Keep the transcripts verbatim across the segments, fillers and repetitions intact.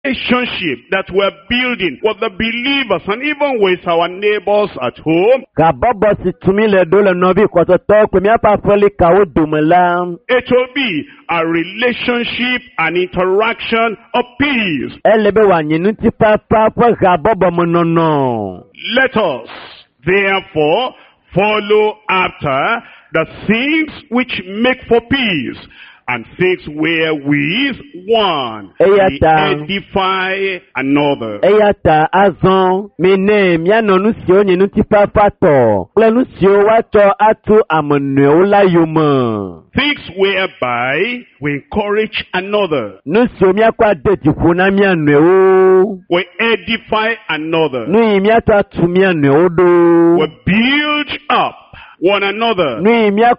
relationship that we're building with the believers and even with our neighbors at home. It will be a relationship, an interaction of peace. Let us therefore follow after the things which make for peace, and things wherewith one may edify another. Things whereby we encourage another. We edify another. We build up one another. Not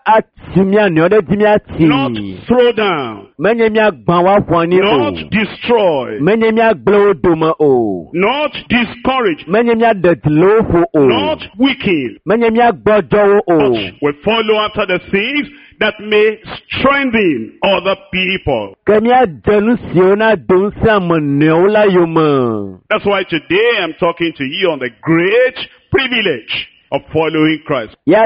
throw down. Not destroy. Not discourage. Not weaken. But we follow after the things that may strengthen other people. That's why today I'm talking to you on the great privilege of following Christ. The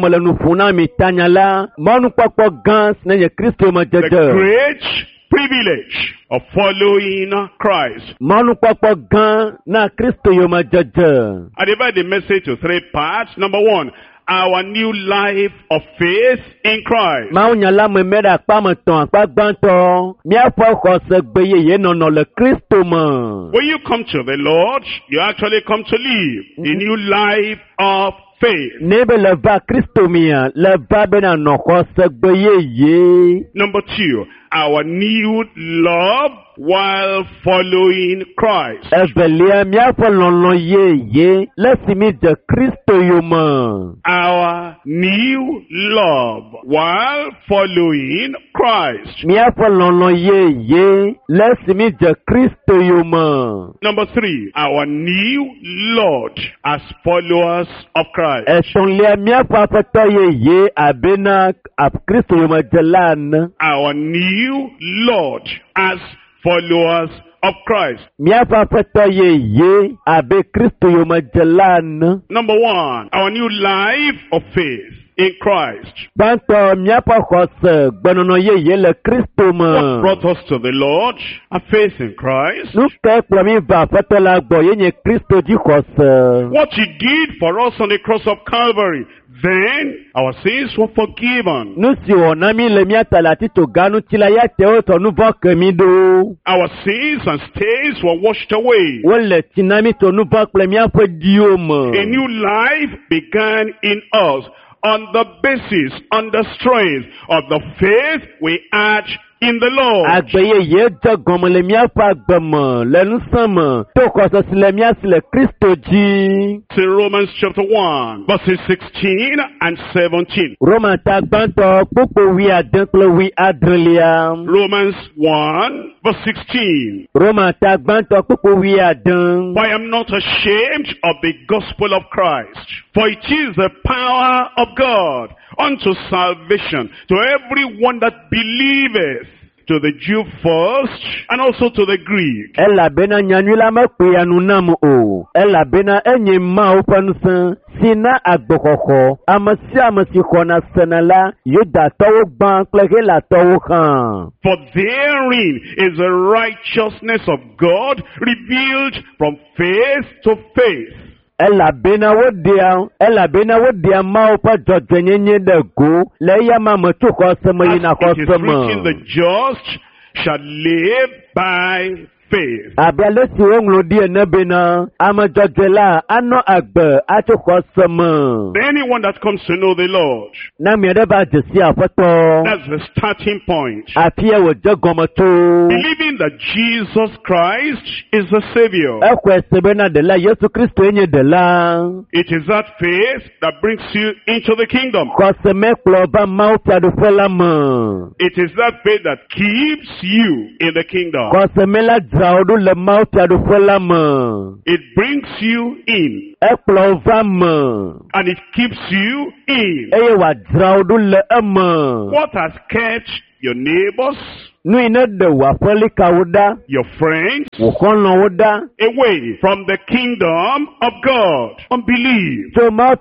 great privilege of following Christ. I divide the message to three parts. Number one, our new life of faith in Christ. When you come to the Lord, you actually come to live a new life of faith. Number two, our new love while following Christ. Our new love while following Christ. Number three, our new Lord as followers of Christ. Our new Lord as followers of Christ. Number one, our new life of faith in Christ. What brought us to the Lord? A faith in Christ. What He did for us on the cross of Calvary. Then our sins were forgiven. Our sins and stains were washed away. A new life began in us on the basis, on the strength of the faith we had in the Lord. See Romans chapter one, verses sixteen and seventeen. Romans one, verse sixteen. For I am not ashamed of the gospel of Christ, for it is the power of God unto salvation to everyone that believeth, to the Jew first, and also to the Greek. For therein is the righteousness of God revealed from faith to faith. Ella bena wodia, ella bena wodia maupa jodwenye dego, leya mama tuko sema ina kwa sema. It is written, the just shall live by faith. Abialesi wonglo na bena ama jodwela ano agbe atuko sema. Anyone that comes to know the Lord, na miadeba jesi afato. That's the starting point. Apia wojogomato. Believing that Jesus Christ is the Savior. Ekwe sebena de la Yesu Kristo enye de la. It is that faith that brings you into the kingdom. Kwa semeklo ba mauti adufela. It is that faith that keeps you in the kingdom. Kwa semela it brings you in. And it keeps you in. What has kept your neighbors your friends, away from the kingdom of God. Unbelief.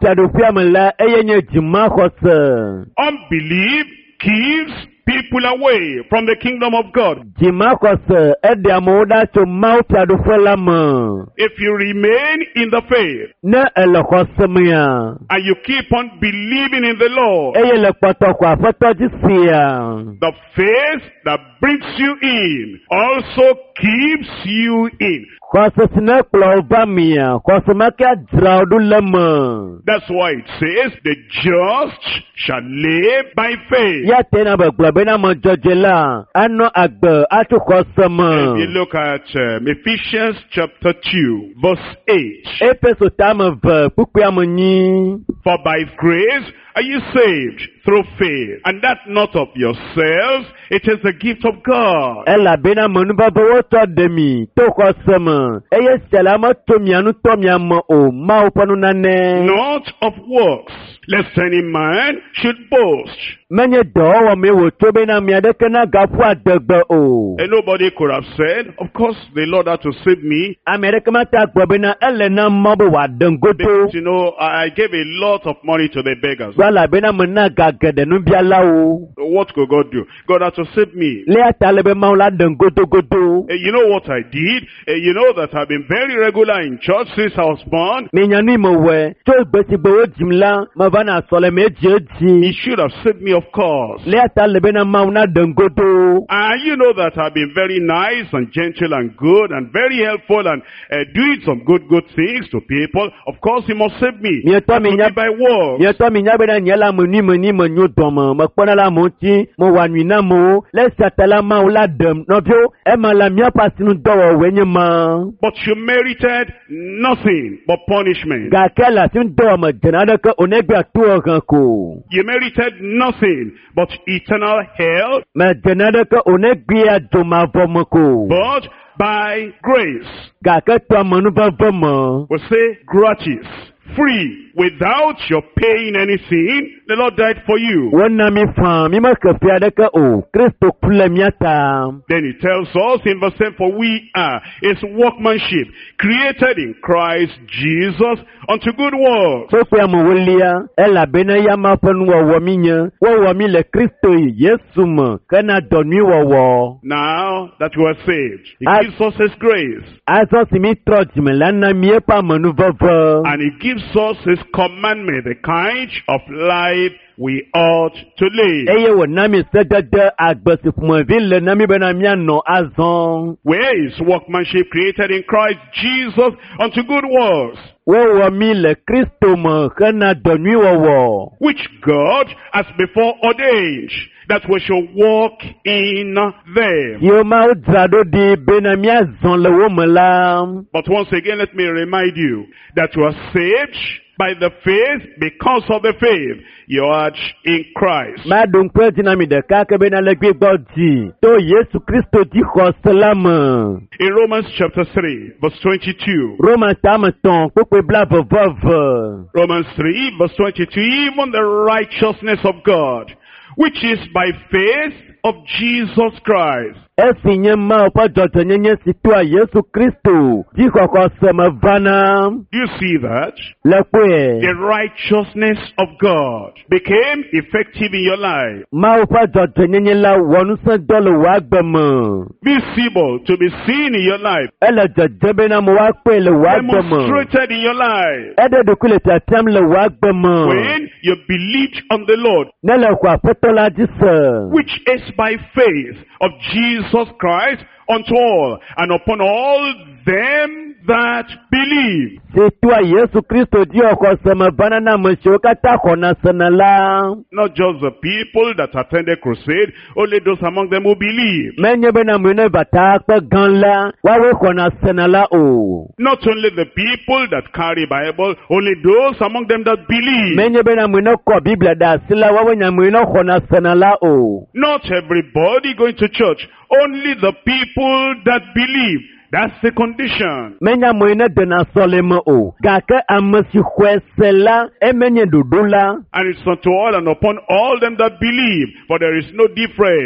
Unbelief keeps people away from the kingdom of God. If you remain in the faith and you keep on believing in the Lord, the faith that brings you in also keeps you in. That's why it says the just shall live by faith. If you look at um, Ephesians chapter two, verse eight. For by grace are you saved through faith, and that not of yourselves, it is the gift of God. Not of works, lest any man should boast. And nobody could have said, of course the Lord had to save me. Because, you know, I gave a lot of money to the beggars. What could God do? God had to save me. Uh, you know what I did? Uh, you know that I've been very regular in church since I was born. He should have saved me, of course. And you know that I've been very nice and gentle and good and very helpful and uh, doing some good, good things to people. Of course, He must save me. That will be by works. But you merited nothing but punishment. You merited nothing but eternal hell. But by grace, we say gratis, free, without your paying anything. The Lord died for you. Then He tells us in verse ten, for we are His workmanship, created in Christ Jesus unto good works. Now that we are saved, He gives us His grace. And He gives us His commandment, the kind of life we ought to live. Where is workmanship created in Christ Jesus unto good works, which God has before ordained that we shall walk in them. But once again, let me remind you that you are saved by the faith, because of the faith you are in Christ. In Romans chapter three, verse twenty-two. Romans three, verse twenty-two, even the righteousness of God, which is by faith of Jesus Christ. Do you see that? The righteousness of God became effective in your life. Visible, to be seen in your life. Demonstrated in your life. When you believed on the Lord, which is by faith of Jesus Christ unto all and upon all them that believe. Not just the people that attended crusade, only those among them who believe. Not only the people that carry Bible, only those among them that believe. Not everybody going to church, only the people that believe. That's the condition. And it's unto all and upon all them that believe, for there is no difference.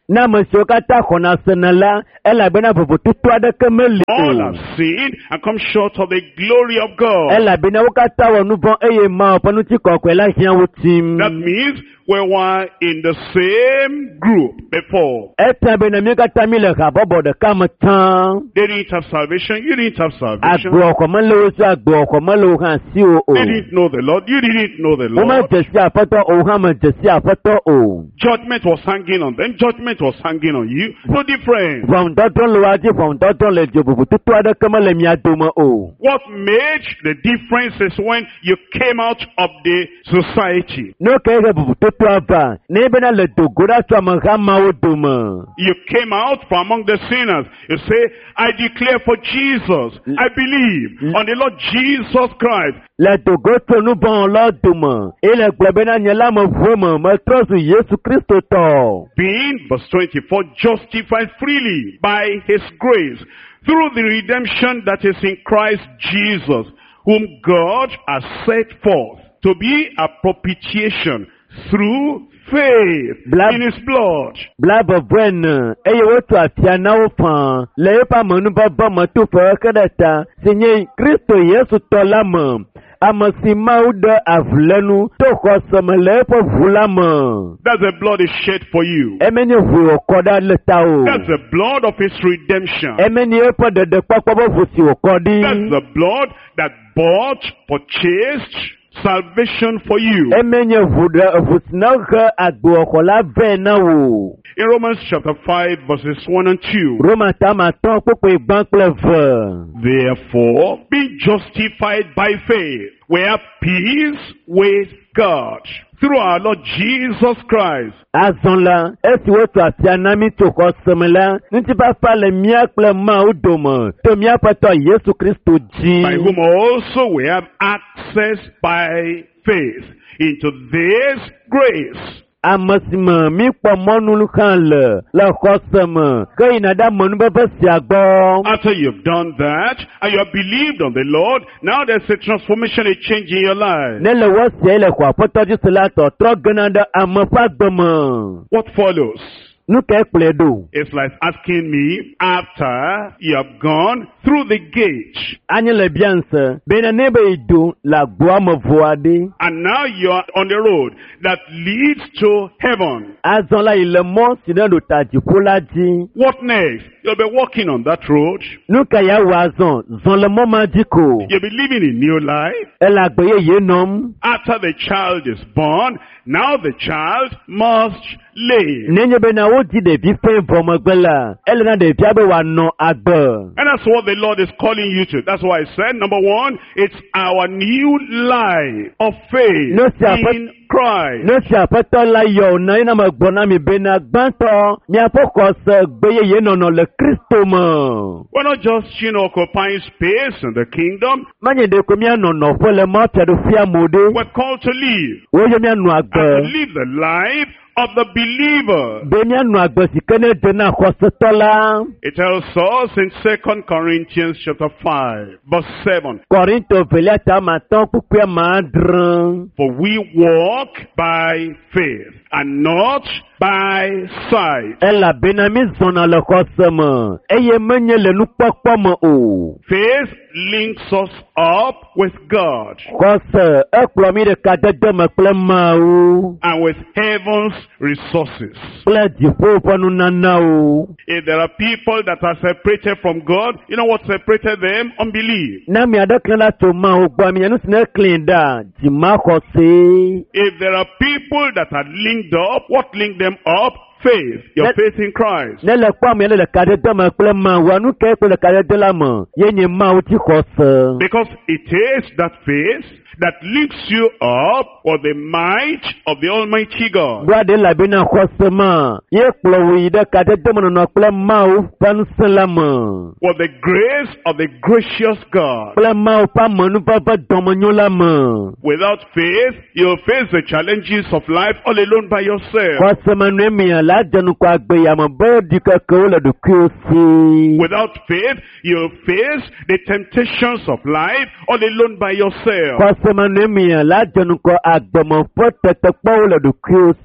Na mesiwo kata xɔna sena la, elabena vovototo aɖeke meli All o. have sinned and come short of the glory of God. Elabena wo katã wɔ nu vɔ̃ eye Mawu ƒe ŋutikɔkɔe la hiã wo tim. That means we were in the same group before. Etia bena mi katã mi le habɔbɔ ɖeka me tã. They didn't have salvation. You didn't have salvation. Agboxɔ mele wo si, agboxɔ mele wo hã si o o. They didn't know the Lord. You didn't know the Wo me Lord. dze si aƒetɔ o, wo hã me dze si aƒetɔ o. Judgment was hanging on them. Judgment was hanging on you. No difference. Ʋɔnudɔdrɔ̃ le woa dzi, ʋɔnudɔdrɔ̃ le dzo vovototo aɖeke mele mia dome o. What made the difference is when you came out of the society. Ne ke he vovototoa va, ne bena le do go ɖa tso ameha mawo dome. You came out from among the sinners. You say, I declare for Jesus. I believe on the Lord Jesus Christ. Le do go tso nu vɔ̃ la dome, ele gblɔ bena nye la me ʋu me, metrɔ zu Yesu Kristo tɔ. Being, verse twenty-four, justified freely by his grace through the redemption that is in Christ Jesus, whom God has set forth to be a propitiation through faith Bla- in his blood. Bla vɔvɔe ne, eye wotu afia na wo fãa, le eƒe amenuveve me to fe xe ɖe ta, si nye Kristo Yesu tɔ la me. Ame si Mawu ɖe avulénu to xɔse me le eƒe ʋu la me. That's the blood is shed for you. Eme nye ʋu wòkɔ ɖa le ta o. That's the blood of his redemption. Eme nye eƒe ɖeɖekpɔkpɔ be ʋu si wòkɔ That's ɖi. the blood that bought, purchased salvation for you. Eme nye ʋu ɖe ʋu si ne he agboxɔ la vɛ na wò. In Romans chapter five, verses one and two. Roma tame atɔ̃ kpokpoe gbã kple ve. Therefore, being justified by faith, we have peace with God through our Lord Jesus Christ. Azɔ la, esi wotu afia na mi tso xɔse me la, ŋutifafa le mía kple Mawu dome to míaƒe Tɔ Yesu Kristo By whom dzi. also we have access by faith into this grace. Ame si me mi kpɔ mɔnu hã le le xɔse me ke yina ɖe amenuveve sia gbɔ. After you've done that, and you have believed on the Lord, now there's a transformation, a change in your life. Ne le wɔ sia le xɔ aƒetɔ dzi se la tɔtrɔ gena ɖe ame ƒe agbe. What follows? Nu ke kplɔe ɖo? It's like asking me, after you have gone through the gate, Anye le bianse, bena ne be yi do le agboa me vo aɖe. and now you are on the road that leads to heaven. Azɔ la yi le mɔ si ne ɖo ta dziƒo la dzi. What next? You'll be walking on that road. Nu ka ya wɔ azɔ, zɔ le mɔ ma dzi ko. You'll be living a new life. Ele agbe yeye nɔm. After the child is born, now the child must live. Nenye bena wodzi ɖevi fɛn vɔ megbe la, ele na ɖevia be wòanɔ agbe. And that's what the Lord is calling you to. That's why I said, number one, it's our new life of faith No, sir, but- in Christ. Ne si aƒetɔ la yɔ na yina me gbɔ na mi bena gbãtɔ miaƒe xɔse gbe yeye nɔnɔ le Kristo me. We're not just, you know, occupying space in the kingdom. Manye ɖeko mianɔ nɔƒe le mafiaɖoƒea mo ɖe. We're called to live. Woyɔ mianɔ And to agbe. live the life of the believer. Be mianɔ agbe si ke ne de na xɔsetɔ la. It tells us in Second Corinthians chapter five, verse seven. Kɔrinto velia tame atɔ̃ kpukpua ma adre. For we walk by faith and not by sight. Elabena mi zɔna le xɔse me, eye menye le nukpɔkpɔ me o. Faith links us up with God Xɔse ekplɔ mi ɖeka dede me kple Mawu and with heaven's resources. kple dziƒo ƒe nunanawo. If there are people that are separated from God, you know what separated them? Unbelief. Ne ame aɖe klẽ ɖa tso Mawu gbɔ, ame nu si ne klẽ ɖa dzimaxɔse. If there are people that are linked up, what linked them up? Faith. Your Let- faith in Christ. Ne le kpɔ ame le ɖeka dede me kple Mawu, nu ke kple ɖeka dede la me, ye nye Mawu dzi xɔse. Because it is that faith that links you up with the might of the Almighty God. Bua ɖe labena xɔse ma, ye kplɔ wo yi ɖe kadede me nɔnɔ kple Mawu ƒe ŋusẽ la me. With the grace of the gracious God. Kple Mawu ƒe amenuveve dɔmenyo la me. Without faith, you'll face the challenges of life all alone by yourself. Xɔse me nue mia la de nukɔ agbe yame be ɖikekewo le ɖokuiwo si. Without faith, you'll face the temptations of life all alone by yourself. Xɔse me nue mia la de nukɔ agbeme ƒe tetekpɔwo le ɖokuiwo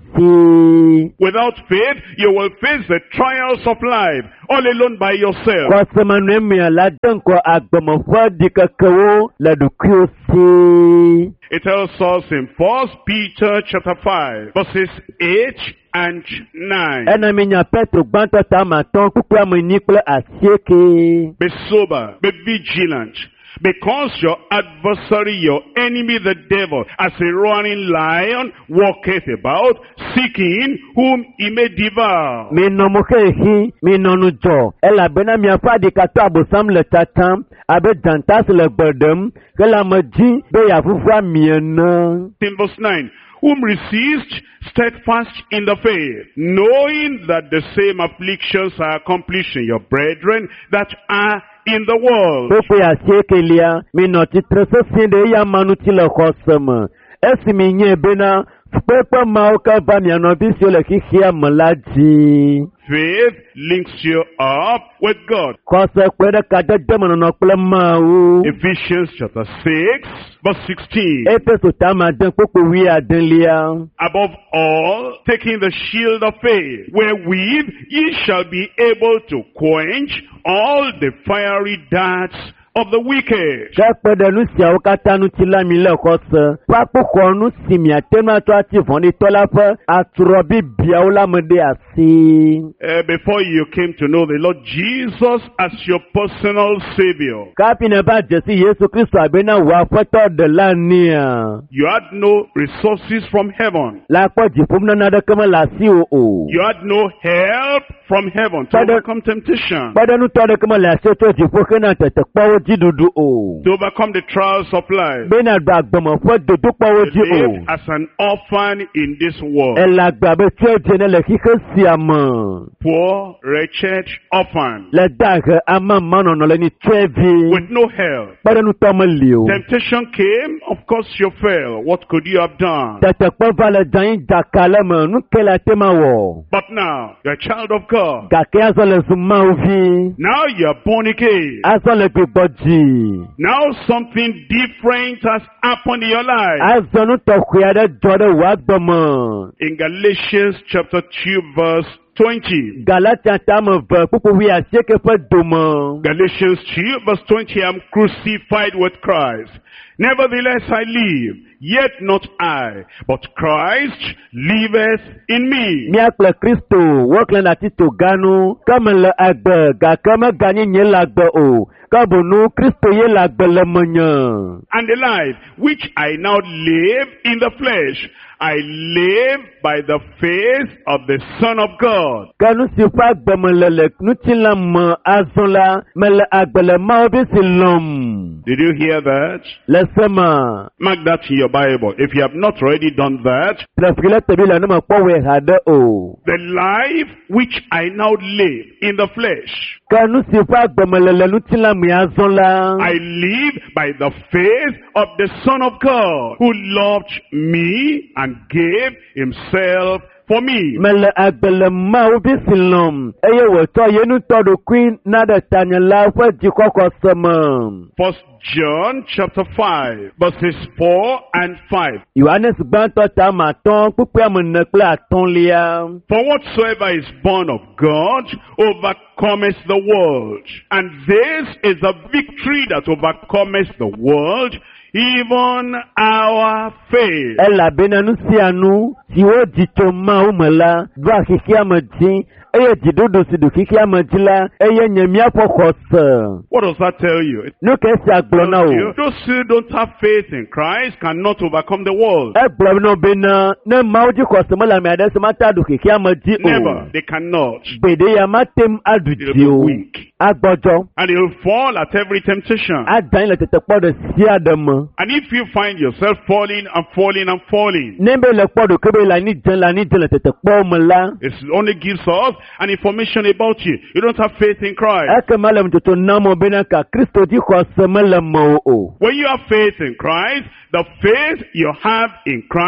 si. Without faith, you will face the trials of life all alone by yourself. Kwasema nwemia la denko agbomofo dikakewo la dukuo si. It tells us in First Peter chapter five, verses eight and nine. Ena minya Petro gbanto ta maton kukwa mnikle asieke. Be sober, be vigilant, because your adversary, your enemy, the devil, as a roaring lion, walketh about, seeking whom he may devour. Mi nomoke hi, mi nonu jo. Ela bena mi afadi kato abosam le tatam, abe jantas le bodem, ke la maji be ya fufwa miena. In verse nine, whom resist steadfast in the faith, knowing that the same afflictions are accomplishing your brethren that are in the world. Popo ya siekelia, mi noti trese sinde ya manuti le khosema. Esi mi nye bena, pepe mauka ba mi anobisio le kishia malaji. Faith links you up with God. Ephesians chapter six, verse sixteen. Above all, taking the shield of faith, wherewith ye shall be able to quench all the fiery darts of the wicked. Uh, before you came to know the Lord Jesus as your personal Savior, you had no resources from heaven. You had no help from heaven to overcome temptation, to overcome the trials of life. You live as an orphan in this world. Poor, wretched orphan, with no help. Temptation came, of course you fell. What could you have done? But now, you're a child of God. Now you're born again. Now something different has happened in your life. In Galatians chapter two, verse twenty. Galatians two, verse twenty. I'm crucified with Christ. Nevertheless I live, yet not I, but Christ liveth in me. And the life which I now live in the flesh, I live by the faith of the Son of God. Did you hear that? Mark that in your Bible. If you have not already done that, the life which I now live in the flesh, I live by the faith of the Son of God, who loved me and gave himself for me. First John chapter five, verses four and five. For whatsoever is born of God overcometh the world. And this is the victory that overcometh the world, even our faith. What does that tell you? you? Those who don't have faith in Christ cannot overcome the world. Never. They cannot. They'll be weak. And you'll fall at every temptation. And if you find yourself falling and falling and falling, it only gives us an information about you. You don't have faith in Christ. When you have faith in Christ, the faith you have in Christ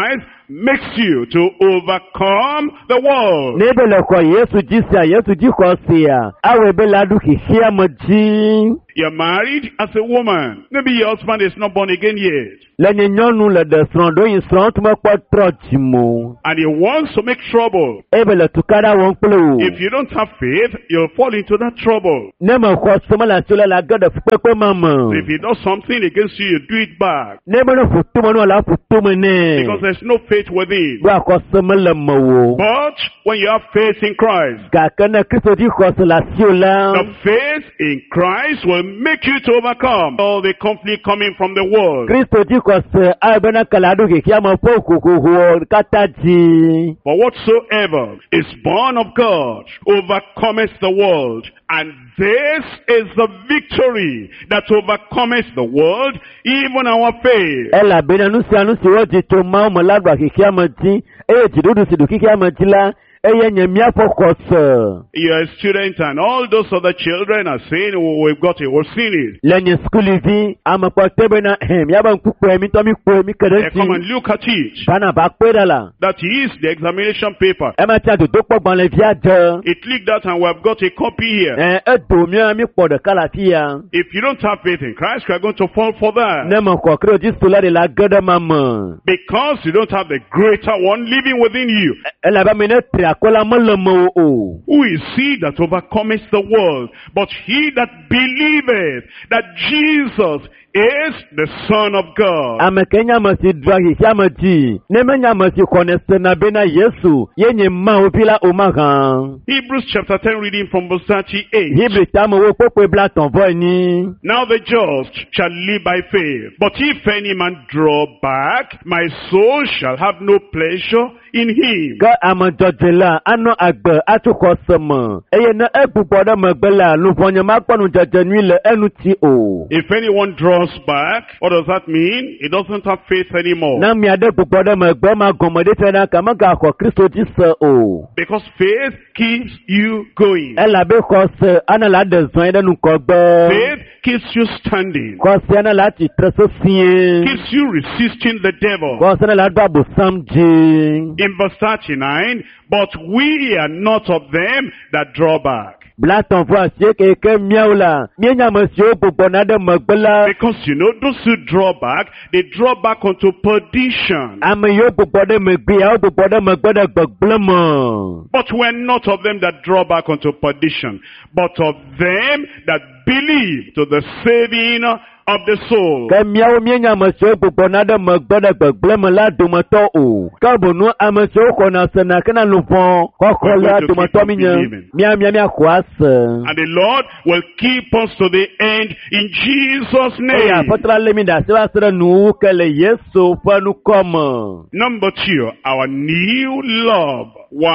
makes you to overcome the world. N'ebe le kɔ Yesu dzi sia Yesu dzi xɔ sia awɔ ebe la ɖu xixia me dzi. You're married as a woman. Maybe your husband is not born again yet. Le nye nyɔnu le ɖe srɔ̃ ɖo yi srɔ̃ tuma kpɔ trɔ dzi mo. And he wants to make trouble. Ebe le tukada wɔm kple o. If you don't have faith, you'll fall into that trouble. Ne me xɔ sɔmɔ le asi le la ge ɖe fukpekpe ma me. If he does something against you, you do it back. Ne be ne ƒoto me no la ƒoto me nɛ. Because there's no faith within. Do akɔ sɔmɔ le me wo. But when you have faith in Christ, Gake ne Kristo dzi xɔ se le asi o la. the faith in Christ will make you to overcome all the conflict coming from the world. Kristo dzi xɔ se abe be ne ke la ɖo xixia me ƒe hohoho katã dzi. For whatsoever is born of God overcometh the world. And this is the victory that overcometh the world, even our faith. Elabena nu sia nu si wɔ dzi tso Mawu me la ɖo xixia me dzi eye dziɖuɖu si ɖo xixia me dzi la eye nye míaƒe xɔse. You're a student and all those other children are saying, oh, we've got it, we've seen it. Le nye sukulivi ame kpɔtɔe bena hem míabe ŋku kpɔe mi tɔ mi kpɔe mi ke ɖe They come and dzi. look at it. Bana ba kpɔe ɖa la. That is the examination paper. Ema tia dodokpɔ gbalẽvia de. It leaked out and we've got a copy here. Ɛ edo mía mi kpɔ ɖeka le afi ya. If you don't have faith in Christ, you are going to fall for that. Ne me xɔ Kristo dzi so la de la ge ɖe ma me. Because you don't have the greater one living within you. Elabe me ne tri akɔ la me le me o o. Who is he that overcometh the world? But he that believeth that Jesus is the Son of God. Ame ke nye ame si ɖua xixia me dzi. Ne menye ame si xɔne sena bena Yesu ye nye Mawu vi la o ma hã. Hebrews chapter ten, reading from verse thirty-eight. Hebrew tame wo kpokpoe bla tɔn vɔ enyi. Now the just shall live by faith. But if any man draw back, my soul shall have no pleasure in him. Ke ame dzɔdzɔe la anɔ agbe atso xɔse me. Eye ne egbugbɔ ɖe megbe la luvɔ nye makpɔ nudzɔdzɔ nyui le eŋuti o. If anyone draws back, what does that mean? He doesn't have faith anymore. Na mia ɖe gbugbɔ ɖe megbe ma gɔme ɖe fia na ka megaxɔ Kristo dzi se o. Because faith keeps you going. Elabe xɔse ana la ɖe zɔe ɖe nukɔgbe. Faith keeps you standing. Xɔse ana la tsitre sesĩe. Keeps you resisting the devil. Xɔse ana la do abosam dzi. In verse thirty-nine, but we are not of them that draw back. Bla tɔn vɔ asie ke ke miawo la. Mienya ame siwo gbugbɔ na ɖe megbe la. Because you know, those who draw back, they draw back unto perdition. Ame yiwo gbugbɔ ɖe megbe ya wo gbugbɔ ɖe megbe ɖe gbegblẽ me. But we're not of them that draw back unto perdition, but of them that believe to the saving of the soul. Ke miawo mienya ame siwo gbugbɔ na ɖe megbe ɖe gbegblẽ me la dometɔ o. Ke bono ame siwo xɔna sena kena luvɔ xɔxɔ la dometɔ mi nye. Mia mia mia xɔ ase. And the Lord will keep us to the end in Jesus' Eye name. aƒetɔ le mi ɖe asi va se ɖe nuwu ke le Yesu ƒe nukɔme. Number two, our new love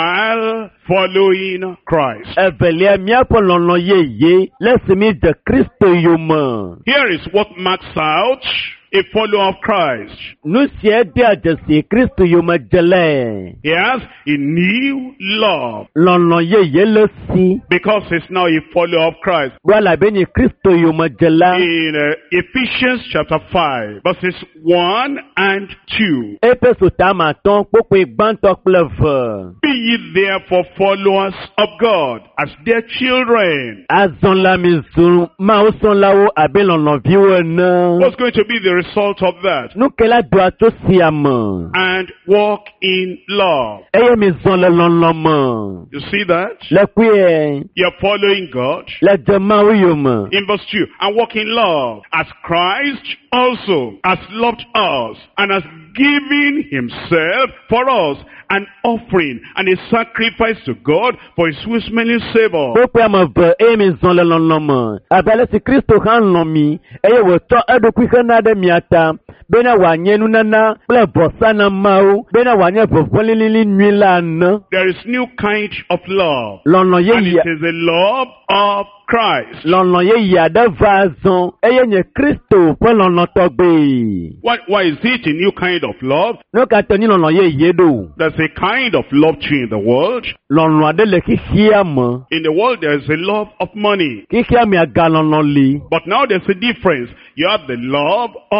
while following Christ. Evelia míaƒe lɔlɔ yeye le si mi de Kristo yome. Here is what marks out a follower of Christ. Nu sia de adzesi Kristo yome dzele. He has a new love Lɔlɔ yeye le si. because he's now a follower of Christ. Wala be nye Kristo yome dzela. In uh, Ephesians chapter five, verses one and two. Efeso tama tɔn kpokpe gbãtɔ kple ve. Be ye therefore followers of God as their children. Azɔ la mi zu Mawu sɔlawo abe lɔlɔviwo ene. What's going to be the result of that? Nu ke la do atso sia me. And walk in love. Eye mi zɔ le lɔlɔ me. You see that? Le kuie. You're following God. Le dze Mawu yome. In verse two, and walk in love, as Christ also has loved us, and has given himself for us, an offering and a sacrifice to God for his sweet smelling savor. Kpokpe ame ve eye mi zɔ le lɔlɔ me. Abe ale si Kristo hã lɔ̃ mi eye wòtsɔ eɖokui hena ɖe mia ta bena wòanye nunana kple vɔsa na Mawu bena wòanye vevɔ lilili nyui la ene. There is new kind of love. Lɔlɔ And yeye it is the love of Christ. lɔlɔ yeye aɖe va zɔ eye nye Kristo ƒe lɔlɔ tɔgbe. Why, why is it a new kind of love? Ne katɔ nyi lɔlɔ yeye ɖo. There's a kind of love too in the world. Lɔlɔ aɖe le xixia me. In the world, there is a love of money. Xixia me agalɔlɔ li. But now there's a difference. You have the love of Christ.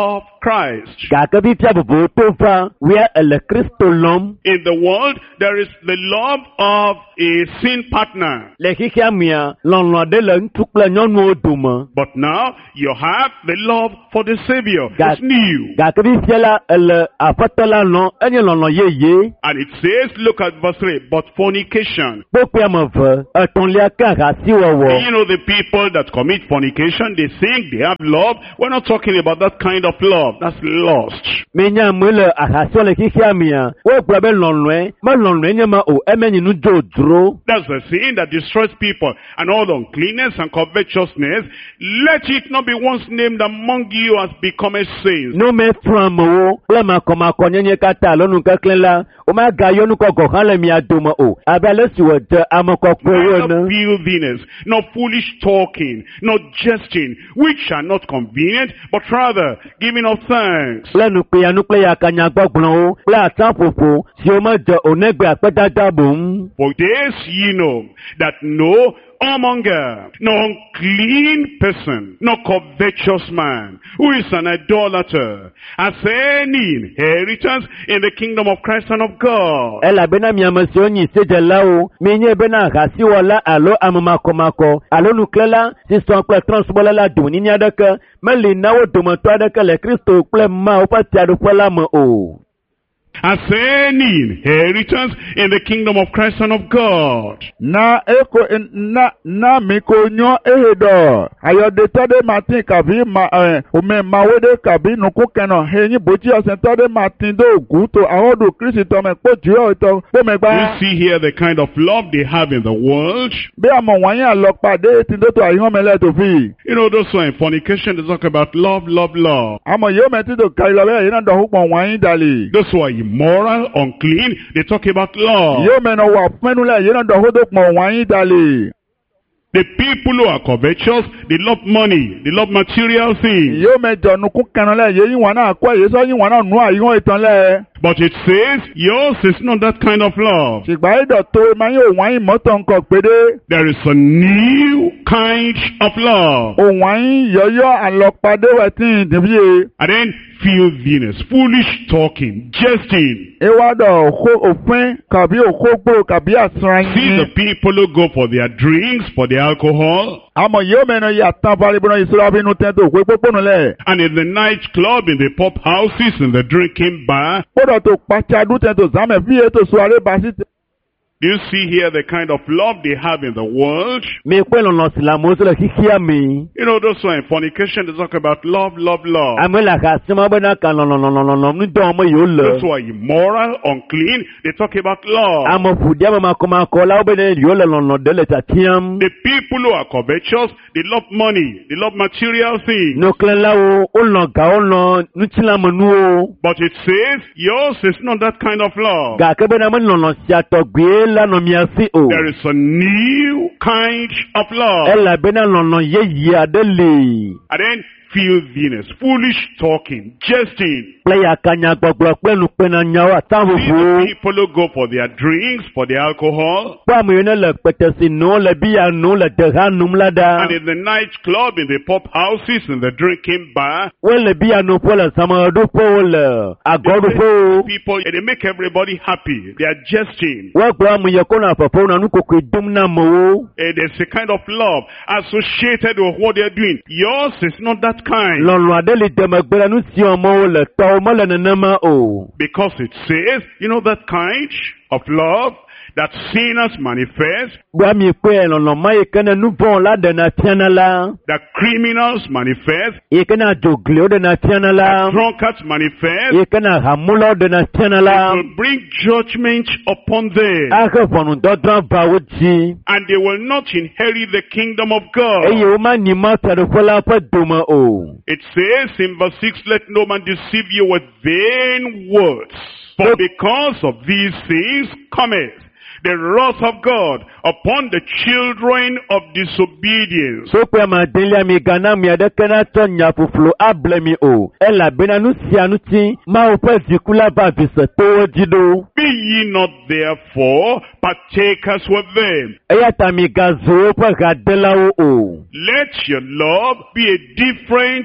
Christ. Gàkẹ́ bí tí a bòbò tó fa wíyá ẹ̀lẹ́ Kristo lọ́m. In the world, there is the love of a sin partner. Lè kíkẹ́ àmìyàn lọ́nà dé lè ń túpẹ́ nyɔnu odò mọ́. But now, you have the love for the Savior. Ga- It's new. Gàkẹ́ bí fiẹ́lá ẹ̀lẹ́ àfẹ́tọ́lá lọ ẹ̀yẹ lọ́nà yéye. And it says, look at verse three, but fornication. Pópẹ́ àmọ̀ fẹ́ ẹ̀tọ́nlé káàkà sí And wọ̀wọ̀. you know, the people that commit fornication, they think they have love. We're not talking about that kind of love. That's lust. Mi nya mwile ahasio le kíkẹ́ àmìyàn. Wọ́n gbọ́ bẹ́ lọ́nà ẹ̀ má lọ́nà ẹ̀ nyẹ́ ma o ẹ̀mẹ́yìn nu jò dúró. That's the sin that destroys people. And all uncleanness and covetousness, let it not be once named among you as become a saint. N'o mɛ fúnra mọ̀ wo kple makɔmakɔ nyɛnyɛ kata lɔnu kɛkɛ la o ma ga yɔnu kɔkɔ hã le mia dome o abe ale si wɔ dze amekɔkɔe wo Not ene. filthiness, not foolish talking, not jesting, which are not convenient, but rather giving of thanks. Kple nukpeya nukpeya kanyagbɔgblɔwo kple atsaƒoƒo siwo me dze o negbe akpedada boŋ. For this ye know, that no whoremonger, no unclean person, no covetous man, who is an idolater, has any inheritance in the kingdom of Christ and of God. Elabena miame siwo nyi sedzelawo mi nye bena ahasiwɔla alo amemakɔmakɔ alo nuklela si sɔn kple trɔ̃subɔla la domini aɖeke meli na wo dometɔ aɖeke le Kristo kple Mawu ƒe fiaɖuƒe la me o. Has any inheritance in the kingdom of Christ and of God. Na eko na na miko nyo ehedo. Ayode tode matin kabi ma eh ome mawede kabi nuku keno henyi boji osentode matin do guto ahodo Kristo to me poju to po me You gba. see here the kind of love they have in the world. Be amo wanya lokpade tindo to ayon mele to fi. You know, those who are in fornication, they talk about love, love, love. Amo yo meti do kailo be yina do hukmo wanyi dali. Those who are immoral, unclean, they talk about love. Yo me no wa fenule yina do hodo kmo wanyi dali. The people who are covetous, they love money, they love material things. Yo me do nuku keno le ye yin wana akwa ye so yin wana nu ayon itan le. But it says, yours is not that kind of love. Ṣùgbọ́n ìdọ̀tò máa ń yóò wáyé mọ́tò nǹkan pédé. There is a new kind of love. Òun wáyé yọ̀yọ́ àlọ́pàdé wẹ̀ tí ì dìbí ye. And then filthiness, foolish talking, jesting. Ìwádọ̀ òfin kàbí òkógbò kàbí àsán See the yín. people who go for their drinks, for their alcohol, Àmọ̀ yóò mẹ́nu yà tán faribúná ìṣúra bínú tẹ́tò òkú pópónù lẹ̀. and in the night club, in the pub houses, in the drinking bar. Kódọ̀ tó pàṣádù tẹ́tò sámẹ̀ fi ètò sùwárẹ́ bá sí. Do you see here the kind of love they have in the world? Mi pe lɔlɔ silamu sele kíkíá mi. You know, those who are in fornication, they talk about love, love, love. Ame le ahasima bena ka lɔlɔlɔlɔlɔ nu dɔn me yewo Those who le. are immoral, unclean, they talk about love. Ame ƒoɖi ame makɔmakɔ la wo bena yewo le lɔlɔ de le tatiam. The people who are covetous, they love money, they love material things. Nuklẽlawo wolɔ gawo lɔ nutsilamenuwo. But it says, yours is not that kind of love. Gake bena me lɔlɔ sia tɔgbue la nɔ mia si o. There is a new kind of love. Elabena lɔlɔ yeye aɖe li. And then filthiness, foolish talking, jesting. Kple yakanyagbɔgblɔ kple nukpenanyawo See the ataʋuʋuwo. people who go for their drinks, for their alcohol, Kpɔ ame yiwo ne le kpetesi nom, le biya nom, le deha nom la ɖa. and in the night club, in the pub houses, in the drinking bar. Wole biya noƒe le sameɖoƒewo le agɔɖoƒewo. People, they make everybody happy. They are jesting. Woagblɔ ame yiwo ko na fefewo na nu kokoe dom na amewo. Eh, There's a kind of love associated with what they're doing. Yours is not that kind. Lɔlɔ aɖe li demegbe le nu si amewo le tɔwo mele nenema o. Because it says, you know that kind of love that sinners manifest, Gbe mi kpe lɔlɔ ma yi ke ne nu vɔ̃ la ɖena fiana la. that criminals manifest, Yi ke ne adzogliwo ɖena fiana la. drunkards manifest, Yi ke ne hamulawo ɖena fiana la. will bring judgment upon them. Axe ʋɔnudɔdrɔ̃ va wo dzi. And they will not inherit the kingdom of God. Eye womani ma fiaɖuƒe la ƒe dome o. It says in verse six, let no man deceive you with vain words. For because of these things cometh the wrath of God upon the children of disobedience. Sokpe amadelia mi gana mi aɖeke natsɔ nya ƒuƒlu able mi o. Elabena nu sia ŋuti Mawu ƒe dziku la va avisetowo dzi ɖo. Be ye not therefore partakers with them. Eya ta mi gazu woƒe hadelawo o. Let your love be a different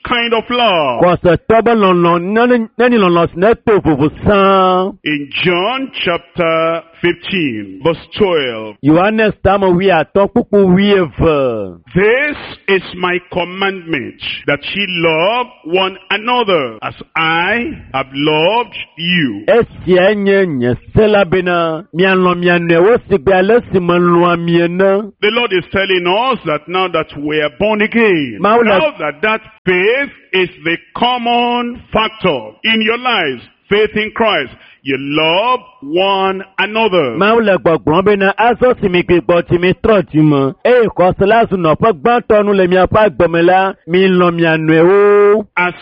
kind of love. Kɔsɛ tɔbɔ lɔlɔ nani nani lɔlɔ sinɛ to fufu sãn. In John chapter fifteen, verse twelve. Yohanes tama wi atɔ kpukpu wi eve. This is my commandment, that ye love one another as I have loved you. Esia nye nye sela bena mianlɔ mianue wosi gbe ale si me lɔa miena. The Lord is telling us that now that we are born again, Maula- now that that faith is the common factor in your lives, faith in Christ, you love one another. Máa le gbọ̀gbọ́n bena azɔ si mi gbígbọ́ ti mi trɔ ti mɔ. Eye kɔsila zunɔƒe gbãtɔ nu le miaƒe agbeme la, mi lɔ mianue wo. As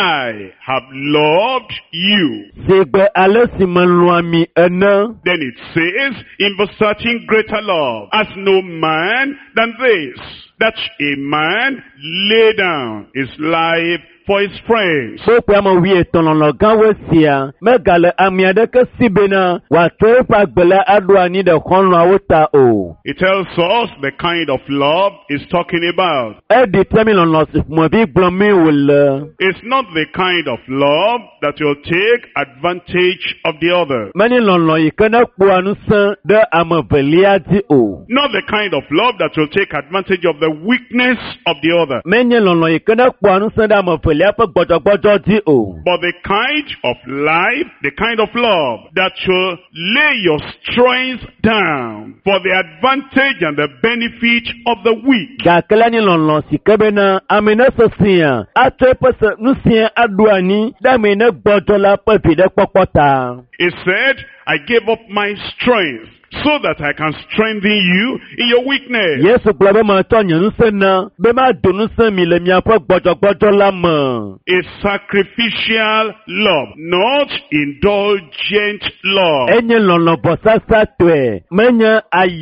I have loved you. Sigbe ale si me lɔa mi ene. Then it says in verse thirteen, greater love has no man than this, that a man lay down his life for his friends. Kpokpe ame wi etɔ̃ lɔlɔ gãwo sia, megale ami aɖeke si bena wòatrɔ eƒe agbe la aɖo anyi ɖe xɔlɔ̃awo ta o. It tells us the kind of love he's talking about. Eɖi tia mi lɔlɔ si ƒomevi gblɔm mi wòle. It's not the kind of love that will take advantage of the other. Meni lɔlɔ yi ke ne kpɔa ŋusẽ ɖe ame velia dzi o. Not the kind of love that will take advantage of the weakness of the other. Menye lɔlɔ yi ke ne kpɔa ŋusẽ ɖe ame velia ƒe gbɔdzɔgbɔdzɔ dzi o. But the kind of life, the kind of love that will lay your strength down for the advantage and the benefit of the weak. Gake la nye lɔlɔ si ke bena ame ne sesia atsɔ eƒe se nusia aɖo anyi ɖe ame ne gbɔdzɔ la ƒe viɖekpɔkpɔ ta. He said, I gave up my strength so that I can strengthen you in your weakness. Yesu gblɔ be matsɔ nye ŋusẽ na be maɖo ŋusẽ mi le miaƒe gbɔdzɔgbɔdzɔ la me. A sacrificial love, not indulgent love. Enye lɔlɔ vɔsasa tɔe, menye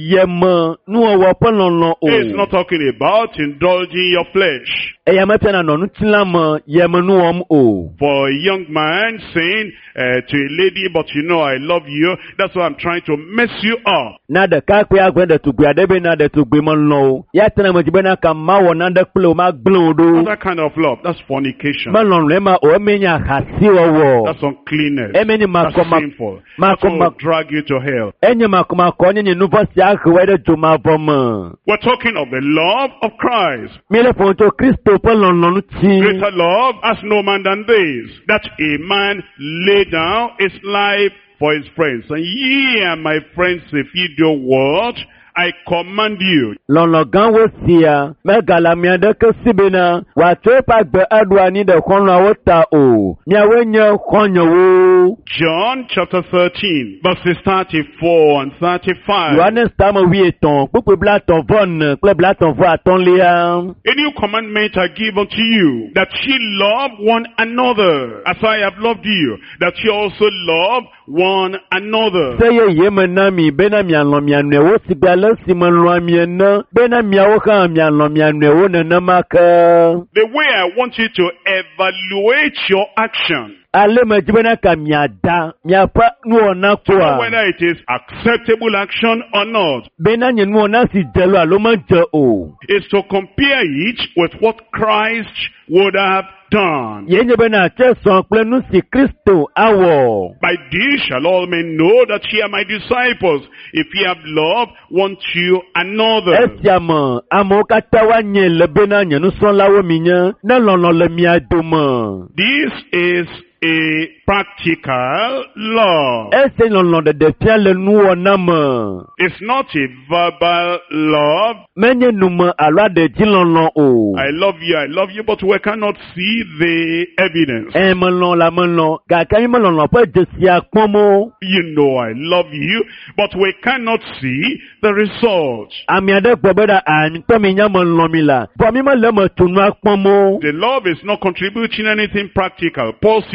ayeme nuwɔwɔ ƒe lɔlɔ It's o. not talking about indulging your flesh. Eya mefia na nɔ ŋutilã me yeme nuwɔm o. For a young man saying uh, to a lady, but you know I love you, that's why I'm trying to mess you up. Na ɖekakpui agblẽ ɖetugbui aɖe be na ɖetugbui melɔ o. Ya tena me dzi bena ka mawɔ naɖe kple o magblẽ o Not ɖo. that kind of love. That's fornication. Melɔlɔ ema o emenye ahasiwɔwɔ. That's uncleanness. Emenye That's makɔ ma- sinful. That's makɔ what ma- will drag you to hell. enye makɔmakɔ nye nye nuvɔ si ahewɔ ɖe dzomavɔ me. We're talking of the love of Christ. Míele ƒo tso Kristo ƒe lɔlɔ ŋuti. Greater love has no man than this, that a man lay down his life for his friends. And ye are my friends if ye do what I command you. Lɔlɔ gãwo sia megale ame aɖeke si bena wòatsɔ eƒe agbe aɖo anyi ɖe xɔlɔ̃awo ta o. Miawoe nye xɔnyewo. John chapter thirteen, verses thirty-four and thirty-five. Yohanes tame wi etɔ̃ kpukpui blatɔ vɔ ne kple blatɔ vɔ atɔ̃lia. A new commandment I give unto you, that ye love one another, as I have loved you, that ye also love one another. Se yeye me na mi bena mialɔ mia nɔewo si be ale si me lɔa mi ene bena miawo hã mialɔ mia nɔewo nenema ke. The way I want you to evaluate your action, Ale me dzi bena ka miada miaƒe nuwɔna to know koa. whether it is acceptable action or not, Bena nye nuwɔna si dze lo alo medze o. is to compare it with what Christ would have done. Ye nye bena tse sɔn kple nu si Kristo awɔ. By this shall all men know that ye are my disciples, if ye have love one to another. Esia me amewo katã woanye le bena nye nusrɔ̃lawo mi nye ne lɔlɔ le mia dome. This is a practical love. Ese lɔlɔ ɖeɖefia le nuwɔna me. It's not a verbal love. Menye nume alo aɖedzi lɔlɔ o. I love you, I love you, but we cannot see the evidence. E melɔ la melɔ gake mi melɔlɔ ƒe dzesia kpɔm o. You know I love you, but we cannot see the result. Ame aɖe gbɔ be ɖa amitɔ mi nya melɔ mi la. Vɔ mi mele me tu nua kpɔm o. The love is not contributing anything practical. Paul see